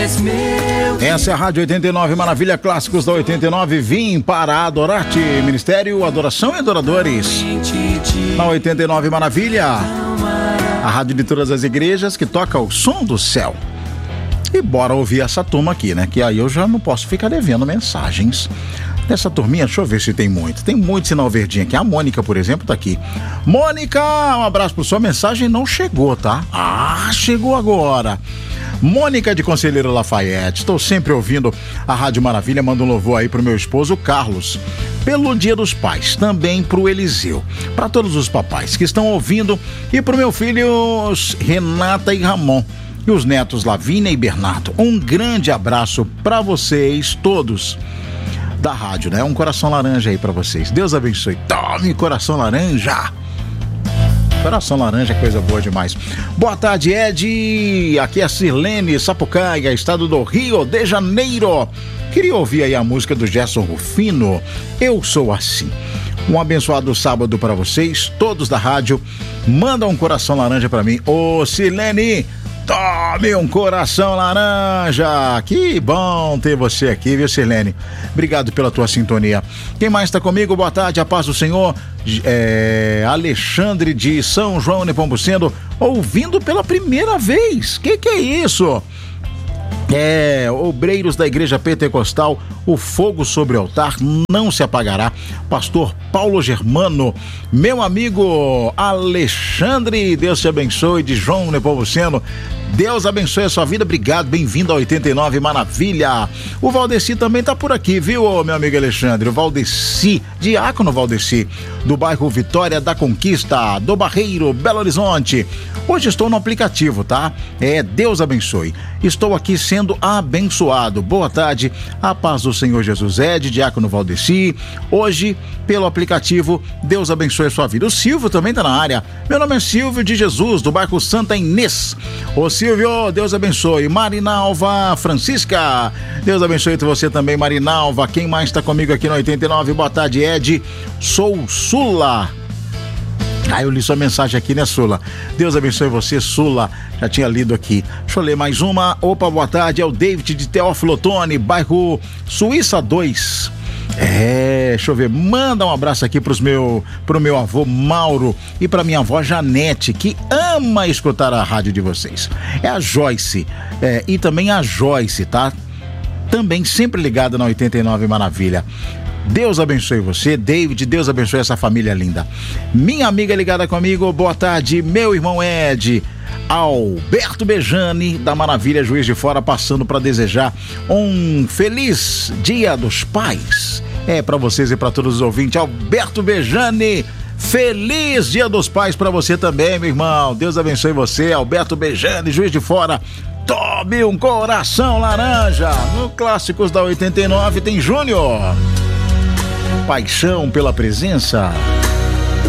Essa é a Rádio 89 Maravilha, clássicos da 89. Vim para adorar-te. Ministério Adoração e Adoradores. Na 89 Maravilha, a rádio de todas as igrejas que toca o som do céu. E bora ouvir essa turma aqui, né? Que aí eu já não posso ficar devendo mensagens dessa turminha. Deixa eu ver se tem muito. Tem muito sinal verdinho aqui. A Mônica, por exemplo, tá aqui. Mônica, um abraço por sua mensagem. Não chegou, tá? Ah, chegou agora. Mônica de Conselheiro Lafayette. Estou sempre ouvindo a Rádio Maravilha. Manda um louvor aí pro meu esposo Carlos, pelo Dia dos Pais, também pro Eliseu, para todos os papais que estão ouvindo, e pro meu filhos Renata e Ramon, e os netos Lavínia e Bernardo. Um grande abraço para vocês todos da rádio, né? Um coração laranja aí para vocês. Deus abençoe. Tome coração laranja. Coração laranja é coisa boa demais. Boa tarde, Ed. Aqui é a Sirlene Sapucaia, estado do Rio de Janeiro. Queria ouvir aí a música do Gerson Rufino, Eu Sou Assim. Um abençoado sábado para vocês, todos da rádio. Manda um coração laranja para mim. Ô, Sirlene, tome um coração laranja. Que bom ter você aqui, viu, Sirlene? Obrigado pela tua sintonia. Quem mais está comigo? Boa tarde, a paz do Senhor. Alexandre de São João Nepomuceno, ouvindo pela primeira vez. Que é isso? Obreiros da Igreja Pentecostal, o fogo sobre o altar não se apagará. Pastor Paulo Germano, meu amigo Alexandre, Deus te abençoe, de João Nepomuceno. Deus abençoe a sua vida, obrigado, bem-vindo a 89 Maravilha. O Valdeci também tá por aqui, viu, meu amigo Alexandre? O Valdeci, diácono Valdeci, do bairro Vitória da Conquista, do Barreiro, Belo Horizonte. Hoje estou no aplicativo, tá? Deus abençoe. Estou aqui sendo abençoado. Boa tarde, a paz do Senhor Jesus. De diácono Valdeci, hoje pelo aplicativo. Deus abençoe a sua vida. O Silvio também tá na área. Meu nome é Silvio de Jesus, do bairro Santa Inês. Ô Silvio, Deus abençoe. Marinalva Francisca, Deus abençoe você também, Marinalva. Quem mais tá comigo aqui no 89? Boa tarde, Ed. Sou Sula. Eu li sua mensagem aqui, né, Sula? Deus abençoe você, Sula. Já tinha lido aqui. Deixa eu ler mais uma. Opa, boa tarde. É o David de Teófilo Otoni, bairro Suíça 2. Deixa eu ver. Manda um abraço aqui pro meu avô Mauro e pra minha avó Janete, que ama escutar a rádio de vocês. É a Joyce. E também a Joyce, tá? Também sempre ligada na 89 Maravilha. Deus abençoe você, David, Deus abençoe essa família linda. Minha amiga ligada comigo, boa tarde, meu irmão Ed. Alberto Bejani, da Maravilha Juiz de Fora, passando para desejar um feliz Dia dos Pais. Para vocês e para todos os ouvintes. Alberto Bejani, feliz Dia dos Pais para você também, meu irmão. Deus abençoe você, Alberto Bejani, Juiz de Fora. Tome um coração laranja. No Clássicos da 89 tem Júnior. Paixão pela presença.